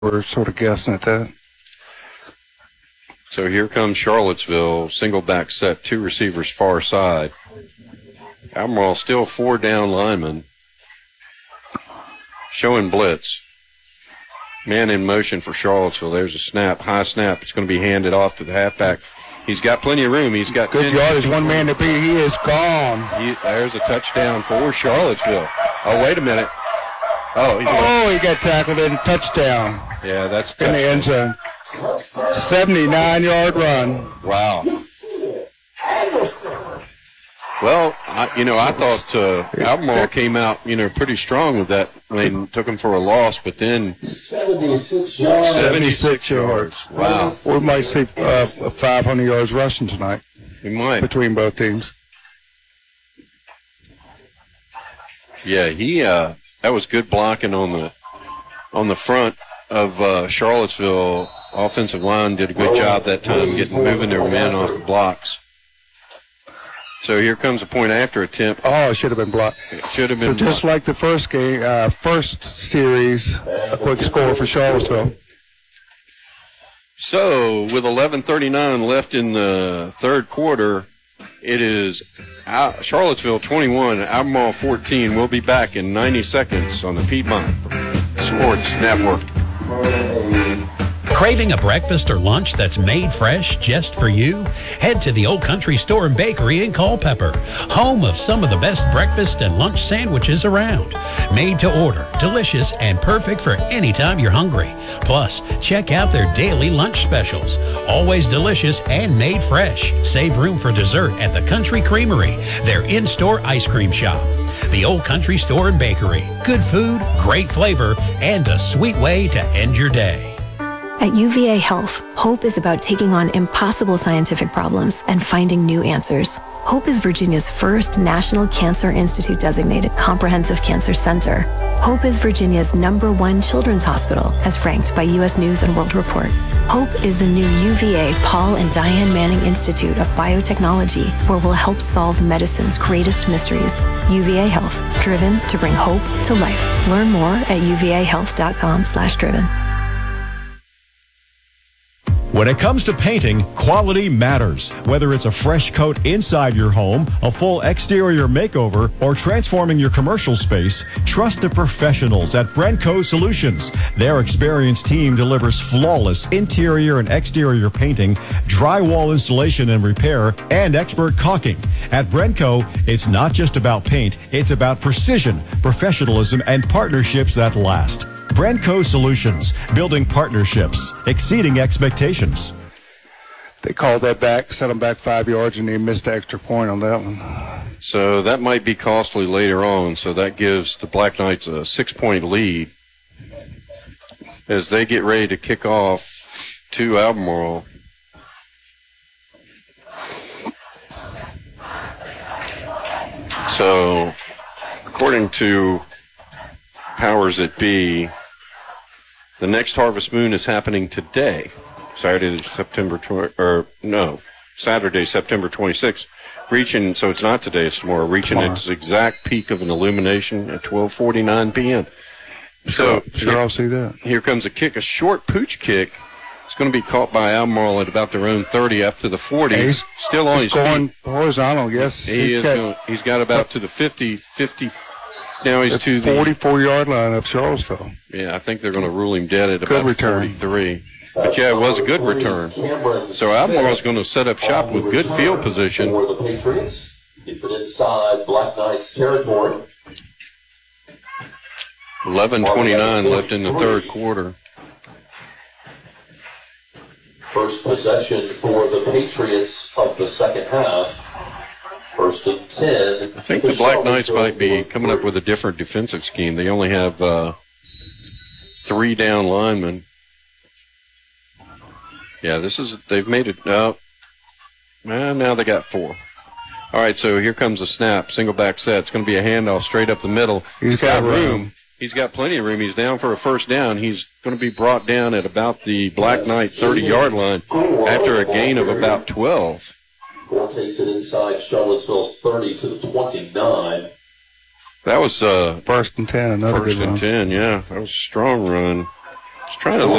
We're sort of guessing at that. So here comes Charlottesville, single back set, two receivers far side. Albemarle still four down linemen. Showing blitz. Man in motion for Charlottesville. There's a snap, high snap. It's going to be handed off to the halfback. He's got plenty of room. He's got good yardage. One man to beat. He is gone. There's a touchdown for Charlottesville. Oh, wait a minute. He got tackled in. Touchdown. Yeah, that's in the end zone. 79-yard run. Wow. Well, I thought Albemarle came out, pretty strong with that. They took him for a loss, but then 76 yards. 76 yards. Wow. We might see 500 yards rushing tonight. We might. Between both teams. Yeah, that was good blocking on the front of Charlottesville. Offensive line did a good job that time moving their men off the blocks. So here comes a point after attempt. Oh, it should have been blocked. It should have been So just like the first game, first series, a quick score for Charlottesville. So with 11:39 left in the third quarter, it is Charlottesville 21, Albemarle 14. We'll be back in 90 seconds on the Piedmont Sports Network. Craving a breakfast or lunch that's made fresh just for you? Head to the Old Country Store and Bakery in Culpeper, home of some of the best breakfast and lunch sandwiches around. Made to order, delicious, and perfect for any time you're hungry. Plus, check out their daily lunch specials. Always delicious and made fresh. Save room for dessert at the Country Creamery, their in-store ice cream shop. The Old Country Store and Bakery. Good food, great flavor, and a sweet way to end your day. At UVA Health, HOPE is about taking on impossible scientific problems and finding new answers. HOPE is Virginia's first National Cancer Institute designated comprehensive cancer center. HOPE is Virginia's #1 children's hospital, as ranked by U.S. News and World Report. HOPE is the new UVA Paul and Diane Manning Institute of Biotechnology, where we'll help solve medicine's greatest mysteries. UVA Health, driven to bring hope to life. Learn more at uvahealth.com/driven. When it comes to painting, quality matters. Whether it's a fresh coat inside your home, a full exterior makeover, or transforming your commercial space, trust the professionals at Brenco Solutions. Their experienced team delivers flawless interior and exterior painting, drywall installation and repair, and expert caulking. At Brenco, it's not just about paint, it's about precision, professionalism, and partnerships that last. Brenco Solutions, building partnerships, exceeding expectations. They called that back, set them back 5 yards, and they missed the extra point on that one. So that might be costly later on. So that gives the Black Knights a 6-point lead as they get ready to kick off to Albemarle. So according to powers that be, the next Harvest Moon is happening today, Saturday, September 26th, reaching, so it's not today, it's tomorrow, reaching its exact peak of an illumination at 12:49 p.m. So sure, I'll see that. Here comes a kick, a short pooch kick. It's going to be caught by Albemarle at about their own 30 up to the 40. He's still on his going feet. Horizontal, yes. He's got about to the 50. Now he's to the 44-yard line of Charlottesville. Yeah, I think they're going to rule him dead at about 43. But yeah, it was a good return. So Albemarle's going to set up shop with good field position. For the Patriots, it's an inside Black Knights territory. 11:29 left in the third quarter. First possession for the Patriots of the second half. First and 10. I think the Black Knights might be coming up with a different defensive scheme. They only have 3 down linemen. Yeah, they've made it up. Now they got 4. All right, so here comes the snap. Single back set. It's going to be a handoff straight up the middle. He's got room. He's got plenty of room. He's down for a first down. He's going to be brought down at about the Black Knight 30-yard line after a gain of about 12. Gore takes it inside Charlottesville's 30 to the 29. That was first and 10. Another first good and run. 10. Yeah, that was a strong run. Just trying to look